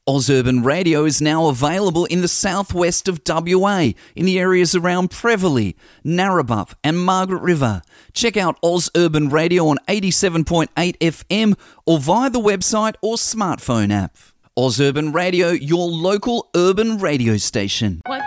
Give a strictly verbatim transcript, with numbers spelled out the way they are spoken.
Oz Urban Radio is now available in the southwest of W A, in the areas around Prevelly, Narrabeen and Margaret River. Check out Oz Urban Radio on eighty-seven point eight F M or via the website or smartphone app. Oz Urban Radio, your local urban radio station. What